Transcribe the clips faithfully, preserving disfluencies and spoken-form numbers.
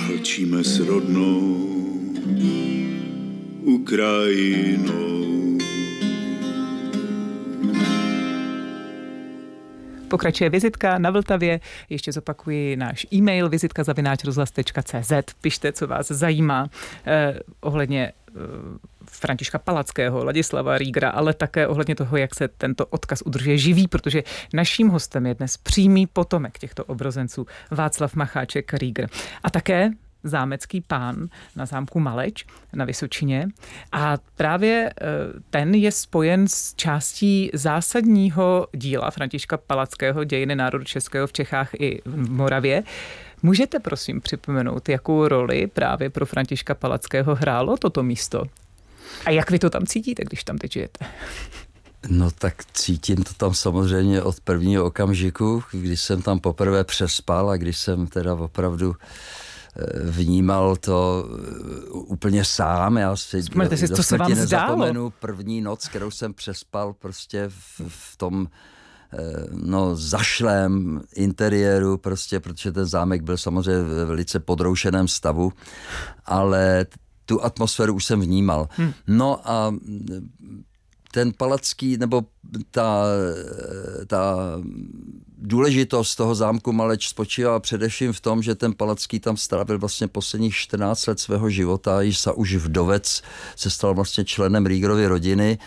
mlčíme s rodnou Ukrajinou. Pokračuje vizitka na Vltavě. Ještě zopakuji náš e-mail vizitka zavináč rozhlas tečka cé zet. Pište, co vás zajímá eh, ohledně eh, Františka Palackého, Ladislava Riegera, ale také ohledně toho, jak se tento odkaz udržuje živý, protože naším hostem je dnes přímý potomek těchto obrozenců Václav Macháček Rieger. A také zámecký pán na zámku Maleč na Vysočině. A právě ten je spojen s částí zásadního díla Františka Palackého Dějiny národu českého v Čechách i v Moravě. Můžete prosím připomenout, jakou roli právě pro Františka Palackého hrálo toto místo? A jak vy to tam cítíte, když tam teď žijete? No tak cítím to tam samozřejmě od prvního okamžiku, když jsem tam poprvé přespal a když jsem teda opravdu vnímal to úplně sám. Já si, Vzpomeňte si, co se vám nezapomenu první noc, kterou jsem přespal prostě v, v tom no zašlém interiéru, prostě, protože ten zámek byl samozřejmě v velice podroušeném stavu, ale tu atmosféru už jsem vnímal. Hmm. No a ten Palacký, nebo ta, ta důležitost toho zámku Maleč spočívá především v tom, že ten Palacký tam strávil vlastně posledních čtrnáct let svého života, již sa už vdovec se stal vlastně členem Riegerovy rodiny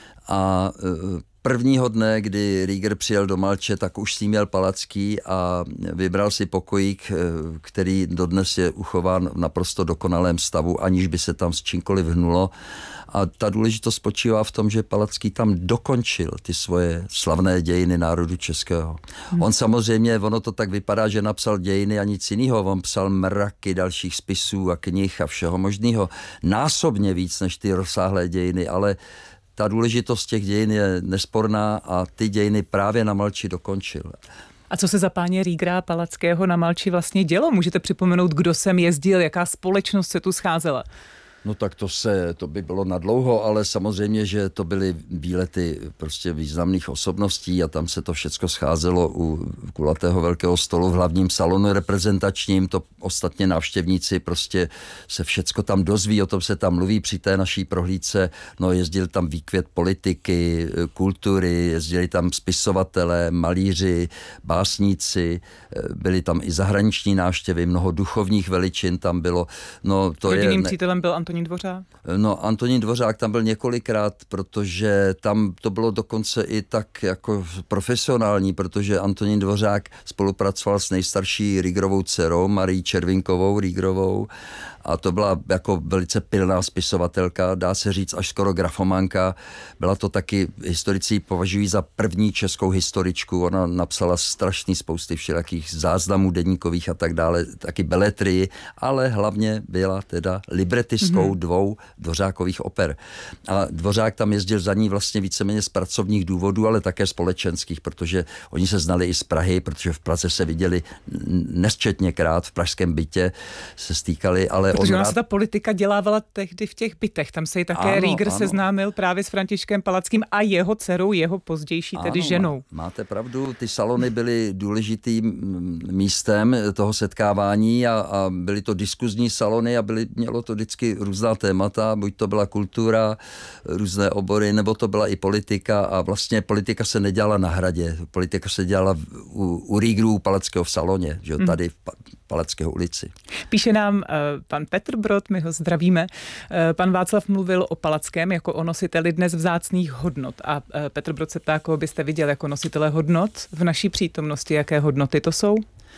a prvního dne, kdy Rieger přijel do Malče, tak už s ním jel Palacký a vybral si pokojík, který dodnes je uchován v naprosto dokonalém stavu, aniž by se tam s čímkoliv hnulo. A ta důležitost spočívá v tom, že Palacký tam dokončil ty svoje slavné dějiny národu českého. Hmm. On samozřejmě, ono to tak vypadá, že napsal dějiny a nic jiného. On psal mraky dalších spisů a knih a všeho možného. Násobně víc než ty rozsáhlé dějiny, ale ta důležitost těch dějin je nesporná a ty dějiny právě na Malči dokončil. A co se za páně Riegera a Palackého na Malči vlastně dělo? Můžete připomenout, kdo sem jezdil, jaká společnost se tu scházela? No tak to se, to by bylo nadlouho, ale samozřejmě, že to byly výlety prostě významných osobností a tam se to všecko scházelo u kulatého velkého stolu v hlavním salonu reprezentačním. To ostatně návštěvníci prostě se všecko tam dozví, o tom se tam mluví při té naší prohlídce. No jezdil tam výkvět politiky, kultury, jezdili tam spisovatelé, malíři, básníci, byli tam i zahraniční návštěvy, mnoho duchovních veličin tam bylo. No to Jediným je... přítelem byl Antonín Dvořák? No, Antonín Dvořák tam byl několikrát, protože tam to bylo dokonce i tak jako profesionální, protože Antonín Dvořák spolupracoval s nejstarší Riegerovou dcerou, Marií Červinkovou Riegerovou, a to byla jako velice pilná spisovatelka, dá se říct až skoro grafomanka. Byla to taky, historici považují za první českou historičku. Ona napsala strašný spousty všelakých záznamů deníkových a tak dále, taky beletrii, ale hlavně byla teda libretistkou mm-hmm. dvou Dvořákových oper. A Dvořák tam jezdil za ní vlastně víceméně z pracovních důvodů, ale také společenských, protože oni se znali i z Prahy, protože v Praze se viděli nesčetněkrát, v pražském bytě se stýkali, ale protože ona rád... se ta politika dělávala tehdy v těch bytech. Tam se i také ano, Rieger ano. seznámil právě s Františkem Palackým a jeho dcerou, jeho pozdější tedy ano, ženou. Máte pravdu, ty salony byly důležitým místem toho setkávání a, a byly to diskuzní salony a byly, mělo to vždycky různá témata, buď to byla kultura, různé obory, nebo to byla i politika a vlastně politika se nedělala na Hradě. Politika se dělala u, u Riegerů Palackého v saloně, že hmm. tady v Palackého ulici. Píše nám uh, pan Petr Brod, my ho zdravíme. Uh, pan Václav mluvil o Palackém jako o nositeli dnes vzácných hodnot. A uh, Petr Brod se ptá, koho byste viděl jako nositele hodnot v naší přítomnosti, jaké hodnoty to jsou?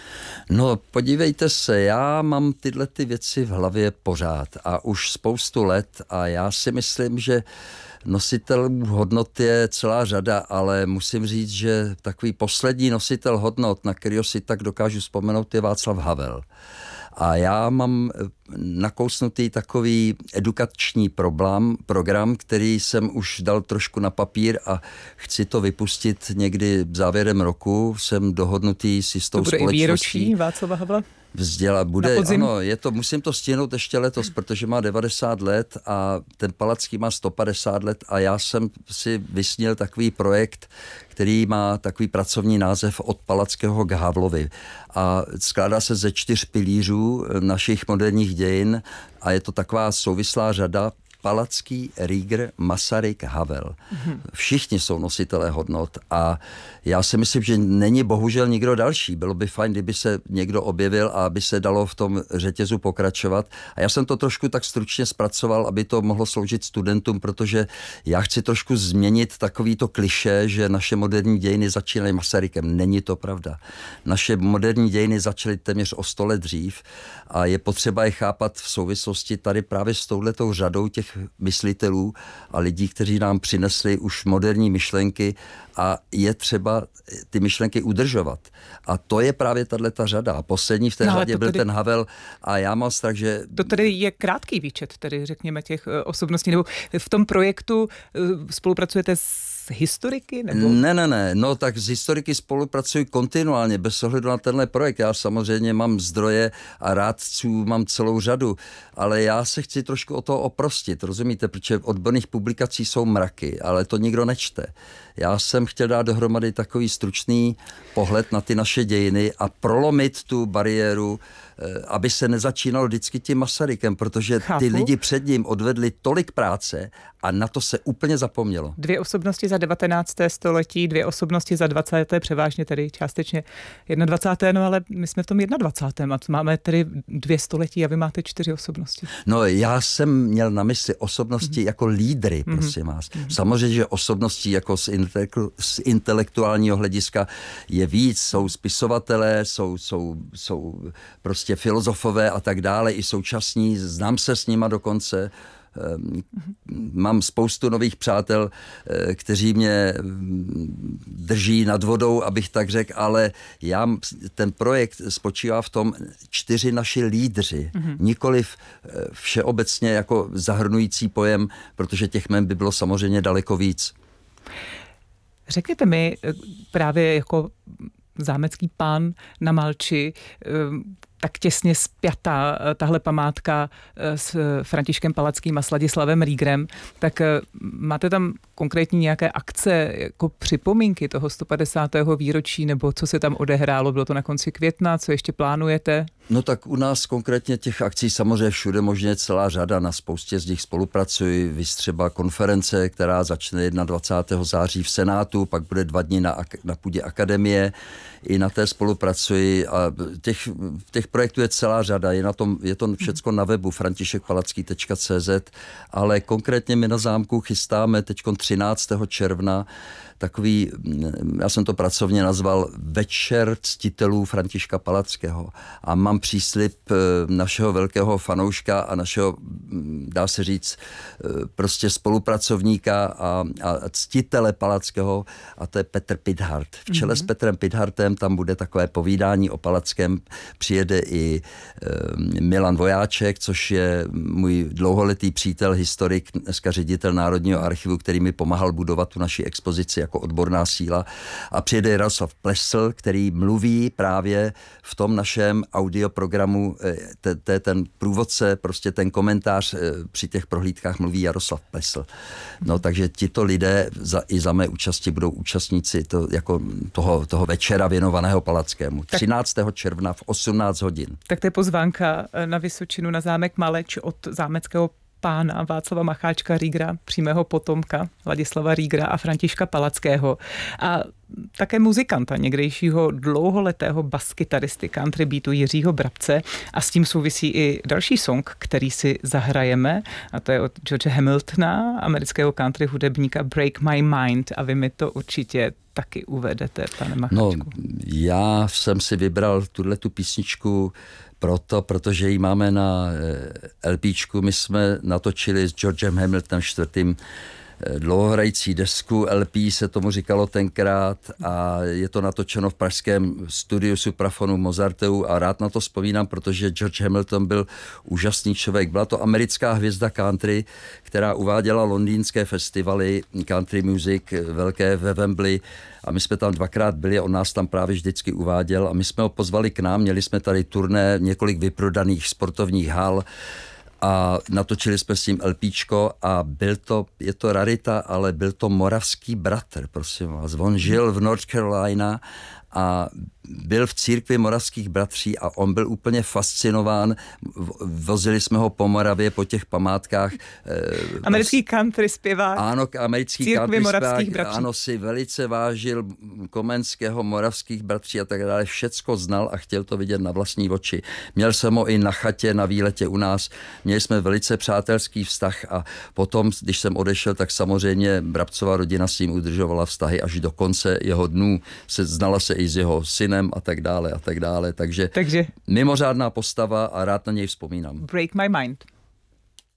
No, podívejte se, já mám tyhle ty věci v hlavě pořád a už spoustu let a já si myslím, že nositelů hodnot je celá řada, ale musím říct, že takový poslední nositel hodnot, na kterého si tak dokážu vzpomenout, je Václav Havel. A já mám nakousnutý takový edukační problém, program, který jsem už dal trošku na papír a chci to vypustit někdy závěrem roku. Jsem dohodnutý s jistou společností. To bude společností. i výročí Václava Havla? Vzdělá, bude, ano, je to, musím to stihnout ještě letos, protože má devadesát let a ten Palacký má sto padesát let a já jsem si vysnil takový projekt, který má takový pracovní název Od Palackého k Havlovi. A skládá se ze čtyř pilířů našich moderních dějin a je to taková souvislá řada: Palacký, Rieger, Masaryk, Havel. Všichni jsou nositelé hodnot a já si myslím, že není bohužel nikdo další. Bylo by fajn, kdyby se někdo objevil a aby se dalo v tom řetězu pokračovat. A já jsem to trošku tak stručně zpracoval, aby to mohlo sloužit studentům, protože já chci trošku změnit takovýto klišé, že naše moderní dějiny začínají Masarykem. Není to pravda. Naše moderní dějiny začaly téměř o sto let dřív a je potřeba je chápat v souvislosti tady právě s touhletou řadou těch myslitelů a lidí, kteří nám přinesli už moderní myšlenky a je třeba ty myšlenky udržovat. A to je právě tato řada. A poslední v té no, řadě byl tedy ten Havel a já mám strach, že... To tedy je krátký výčet, tedy řekněme těch osobností, nebo v tom projektu spolupracujete s historiky? Nebo? Ne, ne, ne. No tak s historiky spolupracuji kontinuálně, bez ohledu na tenhle projekt. Já samozřejmě mám zdroje a rádců mám celou řadu, ale já se chci trošku o to oprostit, rozumíte? Protože odborných publikací jsou mraky, ale to nikdo nečte. Já jsem chtěl dát dohromady takový stručný pohled na ty naše dějiny a prolomit tu bariéru, aby se nezačínalo vždycky tím Masarykem, protože Chápu. Ty lidi před ním odvedli tolik práce a na to se úplně zapomnělo. Dvě osobnosti za devatenácté století, dvě osobnosti za dvacáté převážně tedy částečně dvacáté první No ale my jsme v tom dvacátém a máme tedy dvě století a vy máte čtyři osobnosti. No já jsem měl na mysli osobnosti mm-hmm. jako lídry, prosím vás. Mm-hmm. Samozřejmě, že osobností jako z, intelektu, z intelektuálního hlediska je víc, jsou spisovatelé, jsou, jsou, jsou prostě filozofové a tak dále, i současní, znám se s nima dokonce. Mám spoustu nových přátel, kteří mě drží nad vodou, abych tak řekl, ale já, ten projekt spočívá v tom čtyři naši lídři, mm-hmm. nikoliv všeobecně jako zahrnující pojem, protože těch jmen by bylo samozřejmě daleko víc. Řekněte mi právě jako zámecký pán na Malči, tak těsně spjatá tahle památka s Františkem Palackým a s Ladislavem Riegerem, tak máte tam konkrétní nějaké akce jako připomínky toho sto padesátého výročí, nebo co se tam odehrálo? Bylo to na konci května, co ještě plánujete? No tak u nás konkrétně těch akcí samozřejmě všude možně celá řada, na spoustě z nich spolupracuji, vys třeba konference, která začne dvacátého prvního září v Senátu, pak bude dva dny na, na půdě akademie, i na té spolupracuji a těch, těch projektů je celá řada, je, na tom, je to všecko na webu františek palacký tečka cé zet, ale konkrétně my na zámku chystáme teď třináctého června takový, já jsem to pracovně nazval Večer ctitelů Františka Palackého a mám příslib našeho velkého fanouška a našeho, dá se říct, prostě spolupracovníka a, a ctitele Palackého a to je Petr Pithart. V čele mm-hmm. s Petrem Pithartem tam bude takové povídání o Palackém, přijede i e, Milan Vojáček, což je můj dlouholetý přítel, historik, dneska ředitel Národního archivu, který mi pomáhal budovat tu naši expozici jako odborná síla a přijede Jaroslav Plesl, který mluví právě v tom našem audioprogramu, te, te, ten průvodce, prostě ten komentář při těch prohlídkách mluví Jaroslav Plesl. No takže tito lidé za, i za mé účasti budou účastníci to, jako toho, toho večera věnovaného Palackému. třináctého června v osmnáct hodin. Tak to je pozvánka na Vysočinu, na zámek Maleč od zámeckého pána Václava Macháčka Riegera, přímého potomka Ladislava Riegera a Františka Palackého. A také muzikanta, někdejšího dlouholetého baskytaristy country beatu Jiřího Brabce a s tím souvisí i další song, který si zahrajeme a to je od George Hamiltona, amerického country hudebníka Break My Mind a vy mi to určitě taky uvedete, pane Macháčku. No, já jsem si vybral tuhletu písničku proto, protože ji máme na LPčku, my jsme natočili s Georgem Hamiltonem čtvrtým dlouhohrající desku, L P se tomu říkalo tenkrát a je to natočeno v pražském studiu Suprafonu Mozarteu a rád na to vzpomínám, protože George Hamilton byl úžasný člověk. Byla to americká hvězda country, která uváděla londýnské festivaly country music velké ve Wembley a my jsme tam dvakrát byli a on nás tam právě vždycky uváděl a my jsme ho pozvali k nám, měli jsme tady turné, několik vyprodaných sportovních hal a natočili jsme s ním LPčko a byl to, je to rarita, ale byl to moravský bratr, prosím vás. On žil v North Carolina a byl v církvi moravských bratří a on byl úplně fascinován. Vozili jsme ho po Moravě, po těch památkách. Americký country zpěvák. Ano, americký církvi country moravských zpěvák. bratří. Ano, si velice vážil Komenského, moravských bratří a tak dále. Všecko znal a chtěl to vidět na vlastní oči. Měl jsem ho i na chatě, na výletě u nás. Měli jsme velice přátelský vztah a potom, když jsem odešel, tak samozřejmě Brabcova rodina s ním udržovala vztahy až do konce jeho dnů. Se, znala se i s jeho synem a tak dále a tak dále. Takže, Takže mimořádná postava a rád na něj vzpomínám. Break My Mind.